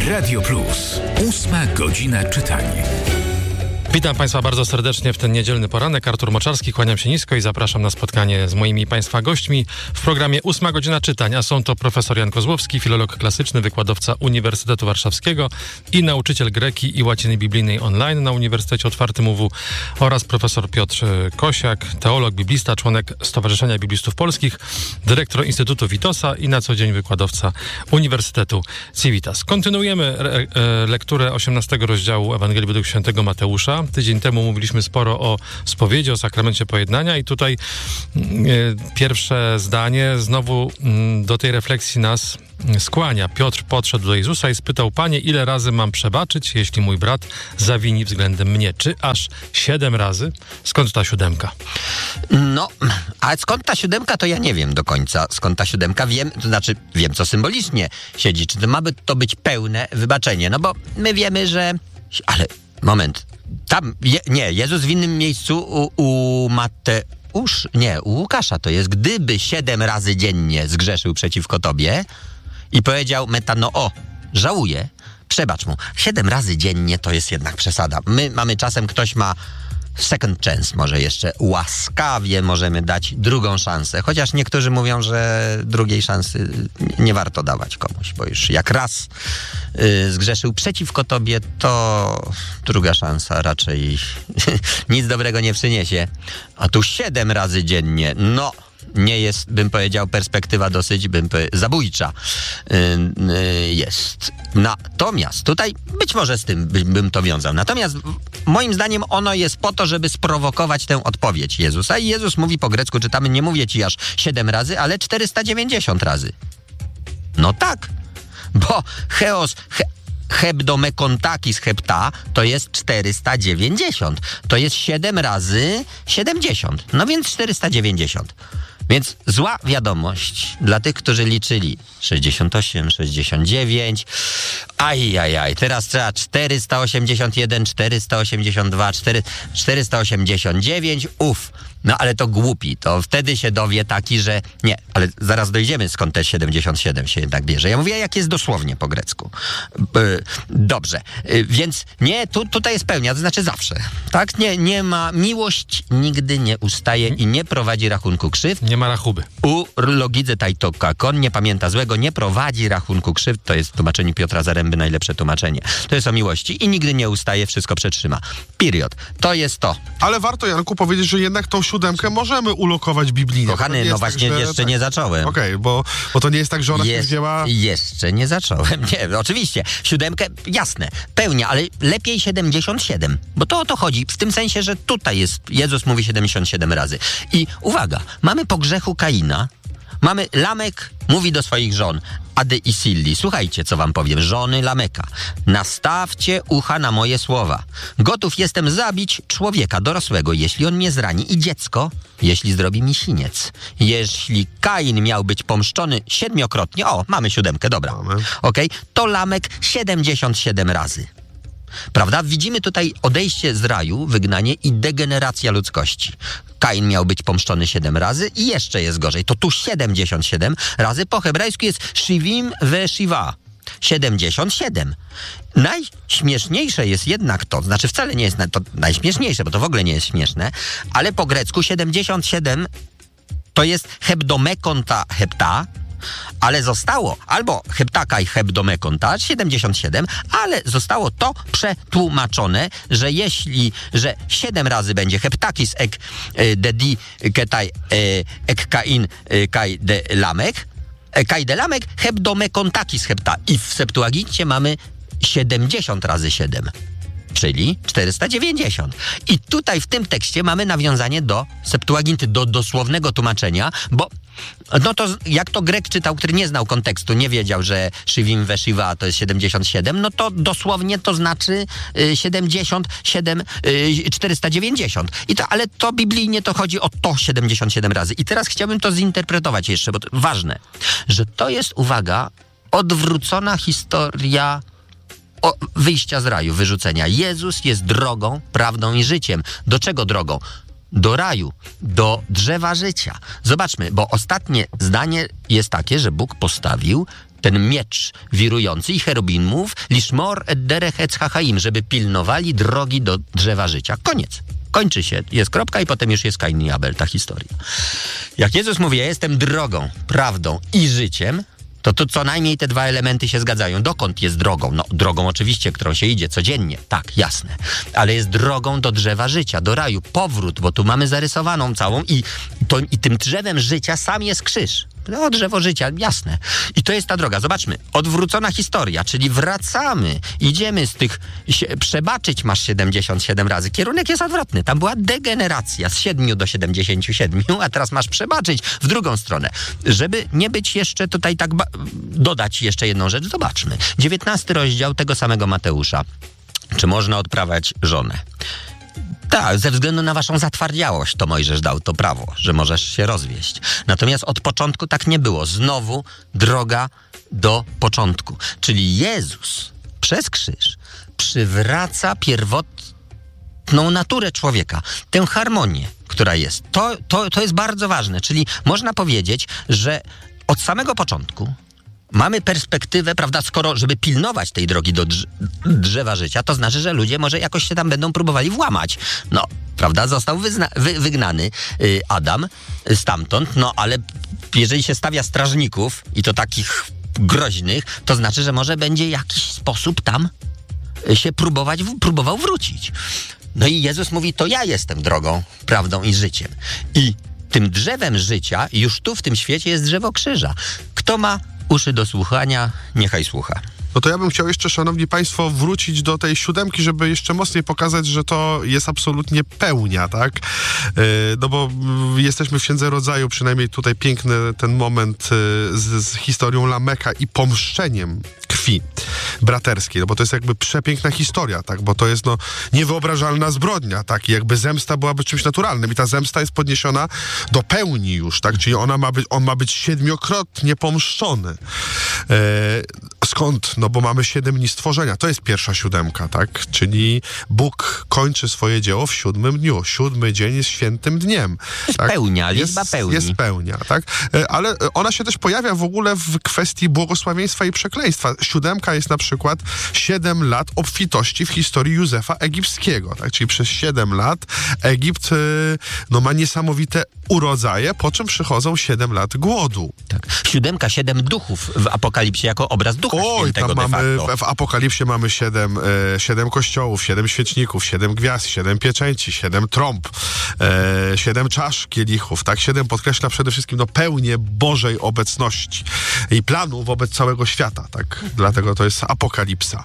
Radio Plus. 8 godzina czytania. Witam Państwa bardzo serdecznie w ten niedzielny poranek. Artur Moczarski, kłaniam się nisko i zapraszam na spotkanie z moimi Państwa gośćmi w programie 8 godzina czytania. Są to profesor Jan Kozłowski, filolog klasyczny, wykładowca Uniwersytetu Warszawskiego i nauczyciel greki i łaciny biblijnej online na Uniwersytecie Otwartym UW oraz profesor Piotr Kosiak, teolog, biblista, członek Stowarzyszenia Biblistów Polskich, dyrektor Instytutu Witosa i na co dzień wykładowca Uniwersytetu Civitas. Kontynuujemy lekturę 18 rozdziału Ewangelii według świętego Mateusza. Tydzień temu mówiliśmy sporo o spowiedzi, o sakramencie pojednania i tutaj pierwsze zdanie znowu do tej refleksji nas skłania. Piotr podszedł do Jezusa i spytał: Panie, ile razy mam przebaczyć, jeśli mój brat zawini względem mnie? Czy aż 7 razy? Skąd ta 7? No, a skąd ta 7, to ja nie wiem do końca. Skąd ta 7? Wiem, to znaczy wiem, co symbolicznie siedzi. Czy to ma to być pełne wybaczenie? No bo my wiemy, że... Ale moment... Tam, Jezus w innym miejscu u Łukasza to jest, gdyby 7 razy dziennie zgrzeszył przeciwko tobie i powiedział metanoo, żałuję, przebacz mu. 7 razy dziennie to jest jednak przesada. My mamy czasem, ktoś ma second chance, może jeszcze łaskawie możemy dać drugą szansę, chociaż niektórzy mówią, że drugiej szansy nie warto dawać komuś, bo już jak raz zgrzeszył przeciwko tobie, to druga szansa raczej nic dobrego nie przyniesie. A tu 7 razy dziennie, no nie jest, bym powiedział, perspektywa dosyć zabójcza jest. Natomiast tutaj być może z tym bym to wiązał. Natomiast moim zdaniem ono jest po to, żeby sprowokować tę odpowiedź Jezusa. I Jezus mówi po grecku, czytamy, nie mówię ci aż 7 razy, ale 490 razy. No tak, bo hebdomekontakis hepta to jest 490. To jest 7 razy 70. No więc 490. Więc zła wiadomość dla tych, którzy liczyli 68, 69, teraz trzeba 481, 482, 489, no ale to głupi, to wtedy się dowie taki, że nie, ale zaraz dojdziemy, skąd te 77 się jednak bierze. Ja mówię, jak jest dosłownie po grecku. Dobrze, więc nie, tutaj jest pełnia, to znaczy zawsze, tak? Nie ma, miłość nigdy nie ustaje i nie prowadzi rachunku krzywd. Nie ma rachuby. U logidze tajtokakon, nie pamięta złego, nie prowadzi rachunku krzywd, to jest w tłumaczeniu Piotra Zaręby najlepsze tłumaczenie. To jest o miłości i nigdy nie ustaje, wszystko przetrzyma. Period. To jest to. Ale warto, Janku, powiedzieć, że jednak tą 7 możemy ulokować biblijnie. Kochany, no właśnie, tak, jeszcze nie zacząłem. Okej, bo to nie jest tak, że ona się wzięła... Jeszcze nie zacząłem. Nie, oczywiście. 7, jasne, pełnia, ale lepiej 77. Bo to o to chodzi. W tym sensie, że tutaj jest, Jezus mówi 77 razy. I uwaga, mamy po grzechu Kaina, mamy Lamek mówi do swoich żon, Ady i Silli, słuchajcie, co wam powiem, żony Lameka, nastawcie ucha na moje słowa. Gotów jestem zabić człowieka dorosłego, jeśli on mnie zrani, i dziecko, jeśli zrobi mi siniec. Jeśli Kain miał być pomszczony 7-krotnie, mamy 7, dobra, okej, to Lamek 77 razy. Prawda? Widzimy tutaj odejście z raju, wygnanie i degeneracja ludzkości. Kain miał być pomszczony 7 razy i jeszcze jest gorzej. To tu 77 razy. Po hebrajsku jest shivim ve shiva. 77. Najśmieszniejsze jest jednak to, znaczy wcale nie jest to najśmieszniejsze, bo to w ogóle nie jest śmieszne, ale po grecku 77 to jest hebdomekonta hepta, ale zostało albo heptaka i hebdomekonta 77, ale zostało to przetłumaczone, że 7 razy będzie heptakis ek dedi ketai ek kain kai de lamek, kai de lamek hebdomekontakis hepta, i w Septuagincie mamy 70 razy 7. Czyli 490. I tutaj w tym tekście mamy nawiązanie do Septuaginty, do dosłownego tłumaczenia, bo no to jak to Grek czytał, który nie znał kontekstu, nie wiedział, że shivim ve shiva to jest 77, no to dosłownie to znaczy 77, 490. Ale to biblijnie to chodzi o to 77 razy. I teraz chciałbym to zinterpretować jeszcze, bo to ważne, że to jest, uwaga, odwrócona historia wyjścia z raju, wyrzucenia. Jezus jest drogą, prawdą i życiem. Do czego drogą? Do raju, do drzewa życia. Zobaczmy, bo ostatnie zdanie jest takie, że Bóg postawił ten miecz wirujący i cherubimów, liszmor et derech et chachaim, żeby pilnowali drogi do drzewa życia. Koniec. Kończy się, jest kropka i potem już jest Kain i Abel, ta historia. Jak Jezus mówi, ja jestem drogą, prawdą i życiem, to co najmniej te dwa elementy się zgadzają. Dokąd jest drogą? No, drogą oczywiście, którą się idzie codziennie. Tak, jasne. Ale jest drogą do drzewa życia, do raju. Powrót, bo tu mamy zarysowaną całą i tym drzewem życia sam jest krzyż. No, drzewo życia, jasne. I to jest ta droga. Zobaczmy, odwrócona historia, czyli wracamy, idziemy z tych, przebaczyć masz 77 razy. Kierunek jest odwrotny. Tam była degeneracja z 7 do 77, a teraz masz przebaczyć w drugą stronę. Żeby nie być jeszcze tutaj tak, dodać jeszcze jedną rzecz, zobaczmy. 19 rozdział tego samego Mateusza. Czy można odprawiać żonę? Tak, ze względu na waszą zatwardziałość to Mojżesz dał to prawo, że możesz się rozwieść. Natomiast od początku tak nie było. Znowu droga do początku. Czyli Jezus przez krzyż przywraca pierwotną naturę człowieka. Tę harmonię, która jest. To jest bardzo ważne. Czyli można powiedzieć, że od samego początku mamy perspektywę, prawda, skoro, żeby pilnować tej drogi do drzewa życia, to znaczy, że ludzie może jakoś się tam będą próbowali włamać. No, prawda, został wygnany Adam stamtąd, no ale jeżeli się stawia strażników i to takich groźnych, to znaczy, że może będzie jakiś sposób tam się próbował wrócić. No i Jezus mówi, to ja jestem drogą, prawdą i życiem. I tym drzewem życia już tu w tym świecie jest drzewo krzyża. Kto ma uszy do słuchania, niechaj słucha. No to ja bym chciał jeszcze, szanowni państwo, wrócić do tej 7, żeby jeszcze mocniej pokazać, że to jest absolutnie pełnia, tak? No bo jesteśmy w Księdze Rodzaju, przynajmniej tutaj piękny ten moment z historią Lameka i pomszczeniem krwi braterskiej, no bo to jest jakby przepiękna historia, tak? Bo to jest niewyobrażalna zbrodnia, tak? I jakby zemsta byłaby czymś naturalnym i ta zemsta jest podniesiona do pełni już, tak? Czyli on ma być 7-krotnie pomszczony. Skąd? No bo mamy 7 dni stworzenia. To jest pierwsza 7, tak? Czyli Bóg kończy swoje dzieło w 7 dniu. 7 dzień jest świętym dniem. Tak? Pełnia, liczba pełni. Jest pełnia, tak? Ale ona się też pojawia w ogóle w kwestii błogosławieństwa i przekleństwa. 7 jest na przykład 7 lat obfitości w historii Józefa Egipskiego, tak? Czyli przez 7 lat Egipt ma niesamowite urodzaje, po czym przychodzą 7 lat głodu. Tak. 7 duchów w Apokalipsie jako obraz Ducha Świętego tam de facto. w Apokalipsie mamy 7 kościołów, 7 świeczników, 7 gwiazd, 7 pieczęci, 7 trąb, 7 czasz kielichów, tak? 7 podkreśla przede wszystkim pełnię Bożej obecności i planu wobec całego świata, tak? Dlatego to jest Apokalipsa.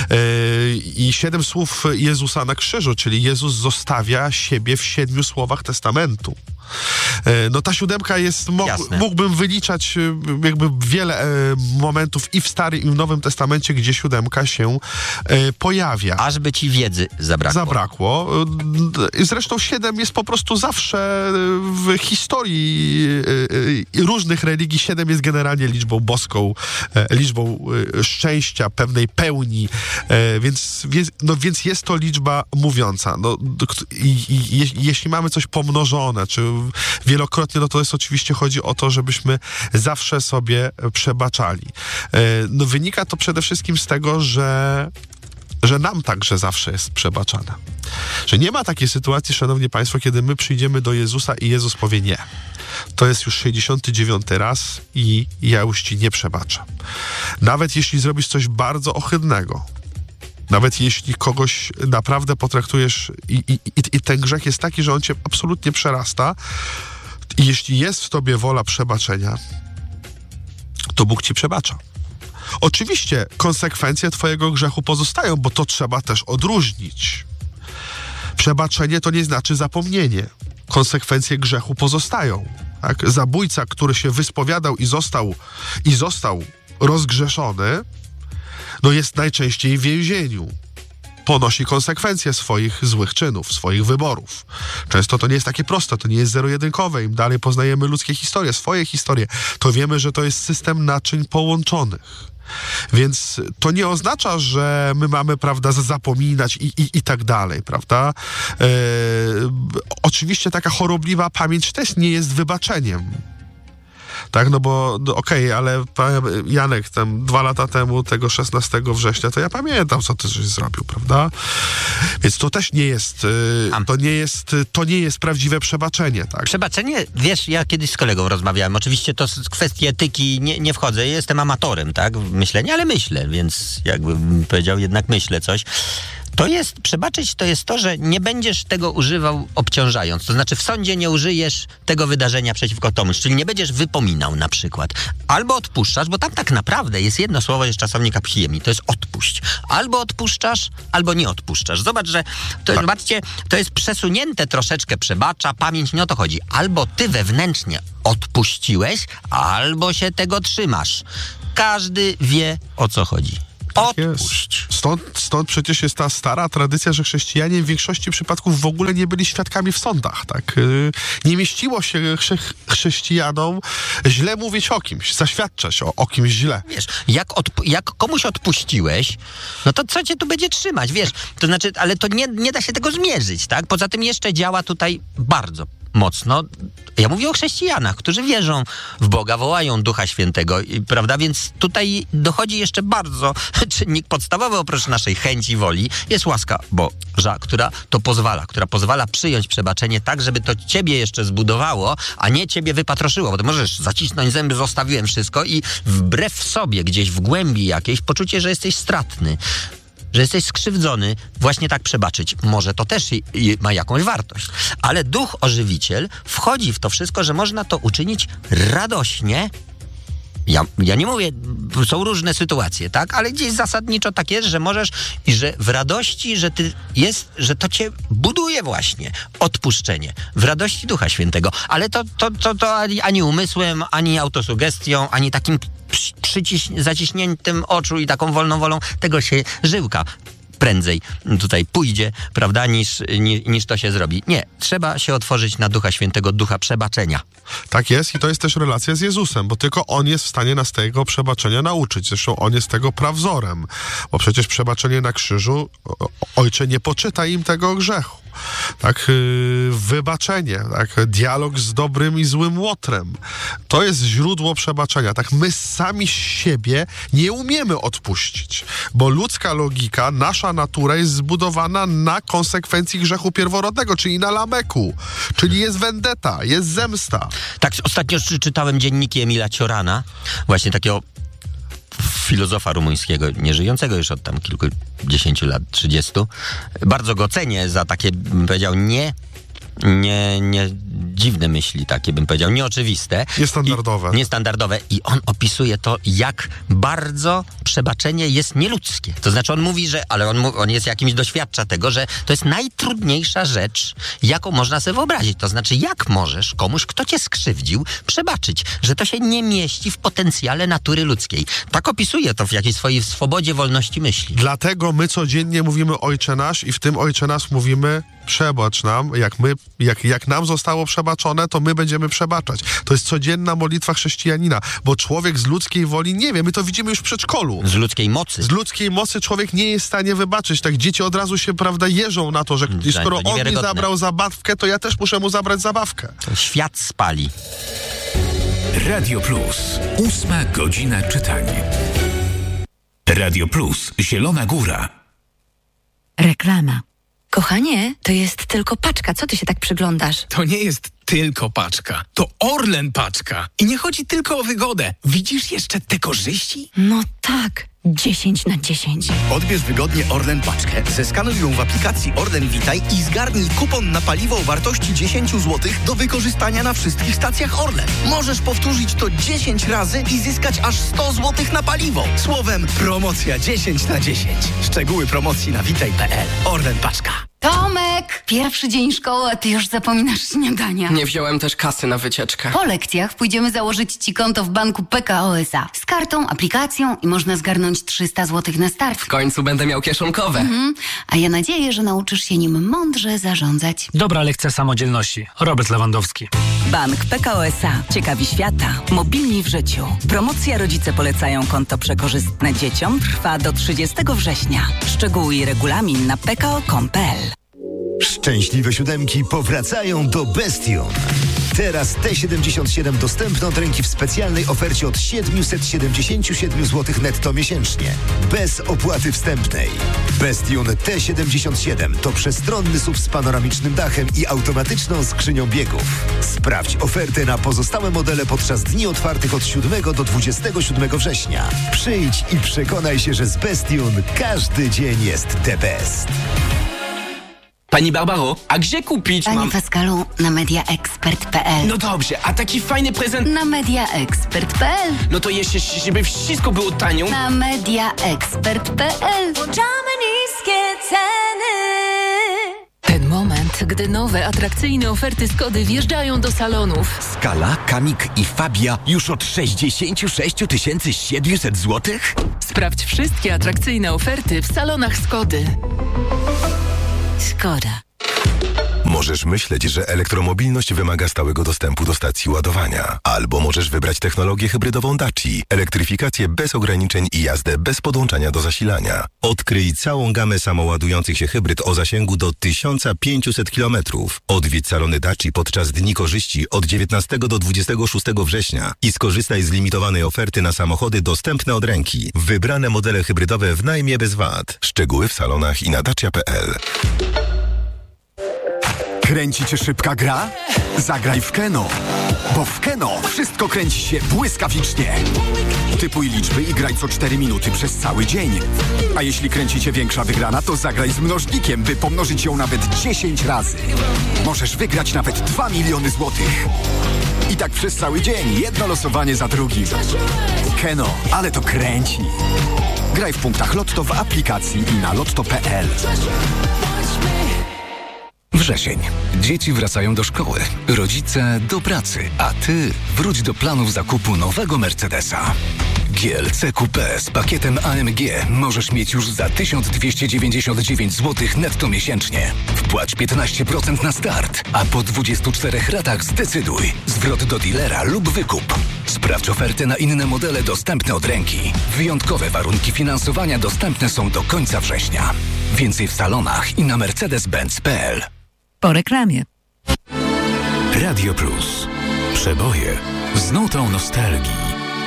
I 7 słów Jezusa na krzyżu, czyli Jezus zostawia siebie w 7 słowach testamentu. No ta 7 jest, mógłbym wyliczać jakby wiele momentów i w Starym i w Nowym Testamencie, gdzie 7 się pojawia. Aż by ci wiedzy zabrakło. Zresztą 7 jest po prostu zawsze w historii różnych religii. 7 jest generalnie liczbą boską, liczbą szczęścia, pewnej pełni, więc jest to liczba mówiąca. Jeśli mamy coś pomnożone, czy wielokrotnie, no to jest oczywiście, chodzi o to, żebyśmy zawsze sobie przebaczali. Wynika to przede wszystkim z tego, że nam także zawsze jest przebaczane. Że nie ma takiej sytuacji, szanowni państwo, kiedy my przyjdziemy do Jezusa i Jezus powie nie. To jest już 69 raz i ja już ci nie przebaczę. Nawet jeśli zrobisz coś bardzo ohydnego, nawet jeśli kogoś naprawdę potraktujesz i ten grzech jest taki, że on cię absolutnie przerasta, i jeśli jest w tobie wola przebaczenia, to Bóg ci przebacza. Oczywiście konsekwencje twojego grzechu pozostają, bo to trzeba też odróżnić. Przebaczenie to nie znaczy zapomnienie. Konsekwencje grzechu pozostają. Tak? Zabójca, który się wyspowiadał i został rozgrzeszony, jest najczęściej w więzieniu. Ponosi konsekwencje swoich złych czynów, swoich wyborów. Często to nie jest takie proste, to nie jest zero-jedynkowe. Im dalej poznajemy ludzkie historie, swoje historie, to wiemy, że to jest system naczyń połączonych. Więc to nie oznacza, że my mamy, prawda, zapominać i tak dalej, prawda? Oczywiście taka chorobliwa pamięć też nie jest wybaczeniem. tak, no bo okej, ale Janek, tam 2 lata temu, tego 16 września, to ja pamiętam, co ty żeś zrobił, prawda? Więc to też nie jest, to nie jest prawdziwe przebaczenie, tak? Przebaczenie, wiesz, ja kiedyś z kolegą rozmawiałem, oczywiście to z kwestii etyki nie wchodzę, jestem amatorem, tak, w myśleniu, ale myślę, więc jakbym powiedział, jednak myślę coś. Przebaczyć to jest to, że nie będziesz tego używał obciążając. To znaczy w sądzie nie użyjesz tego wydarzenia przeciwko komuś, czyli nie będziesz wypominał na przykład. Albo odpuszczasz, bo tam tak naprawdę jest jedno słowo z czasownika przyjemni, to jest odpuść. Albo odpuszczasz, albo nie odpuszczasz. Zobacz, że zobaczcie, to jest przesunięte troszeczkę przebacza, pamięć, nie o to chodzi. Albo ty wewnętrznie odpuściłeś, albo się tego trzymasz. Każdy wie, o co chodzi. Odpuść. Stąd przecież jest ta stara tradycja, że chrześcijanie w większości przypadków w ogóle nie byli świadkami w sądach, tak? Nie mieściło się chrześcijanom źle mówić o kimś, zaświadczać o kimś źle. Wiesz, jak komuś odpuściłeś, no to co cię tu będzie trzymać, wiesz? To znaczy, ale to nie da się tego zmierzyć, tak? Poza tym jeszcze działa tutaj bardzo mocno. Ja mówię o chrześcijanach, którzy wierzą w Boga, wołają Ducha Świętego, prawda? Więc tutaj dochodzi jeszcze bardzo czynnik podstawowy oprócz naszej chęci, woli, jest łaska Boża, która pozwala przyjąć przebaczenie tak, żeby to ciebie jeszcze zbudowało, a nie ciebie wypatroszyło, bo ty możesz zacisnąć zęby, zostawiłem wszystko i wbrew sobie, gdzieś w głębi jakiejś, poczucie, że jesteś stratny, że jesteś skrzywdzony, właśnie tak przebaczyć. Może to też ma jakąś wartość. Ale Duch Ożywiciel wchodzi w to wszystko, że można to uczynić radośnie. Ja nie mówię, są różne sytuacje, tak? Ale gdzieś zasadniczo tak jest, że możesz i że w radości, że to cię buduje właśnie odpuszczenie. W radości Ducha Świętego. Ale to ani umysłem, ani autosugestią, ani takim zaciśniętym oczu i taką wolną wolą, tego się żyłka prędzej tutaj pójdzie, prawda, niż to się zrobi. Nie, trzeba się otworzyć na Ducha Świętego, Ducha przebaczenia. Tak jest i to jest też relacja z Jezusem, bo tylko On jest w stanie nas tego przebaczenia nauczyć. Zresztą On jest tego prawzorem, bo przecież przebaczenie na krzyżu, Ojcze, nie poczytaj im tego grzechu. Tak, wybaczenie, tak, dialog z dobrym i złym łotrem. To jest źródło przebaczenia. Tak, my sami siebie nie umiemy odpuścić, bo ludzka logika, nasza natura jest zbudowana na konsekwencji grzechu pierworodnego, czyli na Lameku, czyli jest vendetta, jest zemsta. Tak, ostatnio czytałem dzienniki Emila Ciorana, właśnie takiego filozofa rumuńskiego, nieżyjącego już od tam kilkudziesięciu lat, 30. Bardzo go cenię za takie, bym powiedział, nie dziwne myśli, takie bym powiedział, nieoczywiste. Niestandardowe. I on opisuje to, jak bardzo przebaczenie jest nieludzkie. To znaczy on mówi, że, ale on jest jakimś, doświadcza tego, że to jest najtrudniejsza rzecz, jaką można sobie wyobrazić. To znaczy, jak możesz komuś, kto cię skrzywdził, przebaczyć, że to się nie mieści w potencjale natury ludzkiej. Tak opisuje to w jakiejś swojej swobodzie, wolności myśli. Dlatego my codziennie mówimy Ojcze Nasz i w tym Ojcze Nasz mówimy przebacz nam, jak nam zostało przebaczone, to my będziemy przebaczać. To jest codzienna modlitwa chrześcijanina, bo człowiek z ludzkiej woli nie wie, my to widzimy już w przedszkolu. Z ludzkiej mocy. Z ludzkiej mocy człowiek nie jest w stanie wybaczyć. Tak, dzieci od razu się, prawda, jeżą na to, że skoro on mi zabrał zabawkę, to ja też muszę mu zabrać zabawkę. Świat spali. Radio Plus. 8 godzina czytania. Radio Plus. Zielona Góra. Reklama. Kochanie, to jest tylko paczka. Co ty się tak przyglądasz? To nie jest tylko paczka. To Orlen paczka. I nie chodzi tylko o wygodę. Widzisz jeszcze te korzyści? No tak. 10/10. Odbierz wygodnie Orlen paczkę, zeskanuj ją w aplikacji Orlen Witaj i zgarnij kupon na paliwo o wartości 10 zł do wykorzystania na wszystkich stacjach Orlen. Możesz powtórzyć to 10 razy i zyskać aż 100 zł na paliwo. Słowem, promocja 10/10. Szczegóły promocji na witaj.pl. Orlen paczka. Tomek! Pierwszy dzień szkoły, a ty już zapominasz śniadania. Nie wziąłem też kasy na wycieczkę. Po lekcjach pójdziemy założyć ci konto w banku PKO SA. Z kartą, aplikacją i można zgarnąć 300 zł na start. W końcu będę miał kieszonkowe. A ja nadzieję, że nauczysz się nim mądrze zarządzać. Dobra lekcja samodzielności. Robert Lewandowski. Bank PKO SA. Ciekawi świata. Mobilni w życiu. Promocja Rodzice polecają konto przekorzystne dzieciom trwa do 30 września. Szczegóły i regulamin na pko.com.pl. Szczęśliwe siódemki powracają do Bestion. Teraz T77 dostępne od ręki w specjalnej ofercie od 777 zł netto miesięcznie. Bez opłaty wstępnej. Bestion T77 to przestronny SUV z panoramicznym dachem i automatyczną skrzynią biegów. Sprawdź ofertę na pozostałe modele podczas dni otwartych od 7 do 27 września. Przyjdź i przekonaj się, że z Bestion każdy dzień jest the best. Pani Barbaro, a gdzie kupić Panie Pascalu, na mediaexpert.pl. No dobrze, a taki fajny prezent... Na mediaexpert.pl. No to jeszcze, żeby wszystko było tanio... Na mediaexpert.pl. Włączamy niskie ceny. Ten moment, gdy nowe, atrakcyjne oferty Skody wjeżdżają do salonów. Skala, Kamik i Fabia już od 66 700 zł? Sprawdź wszystkie atrakcyjne oferty w salonach Skody. Skoda. Możesz myśleć, że elektromobilność wymaga stałego dostępu do stacji ładowania. Albo możesz wybrać technologię hybrydową Daci, elektryfikację bez ograniczeń i jazdę bez podłączania do zasilania. Odkryj całą gamę samoładujących się hybryd o zasięgu do 1500 km. Odwiedź salony Daci podczas Dni Korzyści od 19 do 26 września i skorzystaj z limitowanej oferty na samochody dostępne od ręki. Wybrane modele hybrydowe w najmie bez VAT. Szczegóły w salonach i na dacia.pl. Kręci cię szybka gra? Zagraj w Keno. Bo w Keno wszystko kręci się błyskawicznie. Typuj liczby i graj co 4 minuty przez cały dzień. A jeśli kręci cię większa wygrana, to zagraj z mnożnikiem, by pomnożyć ją nawet 10 razy. Możesz wygrać nawet 2 miliony złotych. I tak przez cały dzień, jedno losowanie za drugim. Keno, ale to kręci. Graj w punktach Lotto w aplikacji i na lotto.pl. Wrzesień. Dzieci wracają do szkoły, rodzice do pracy, a ty wróć do planów zakupu nowego Mercedesa. GLC Coupé z pakietem AMG możesz mieć już za 1299 zł netto miesięcznie. Wpłać 15% na start, a po 24 ratach zdecyduj. Zwrot do dealera lub wykup. Sprawdź oferty na inne modele dostępne od ręki. Wyjątkowe warunki finansowania dostępne są do końca września. Więcej w salonach i na mercedes-benz.pl. Po reklamie. Radio Plus. Przeboje z nutą nostalgii.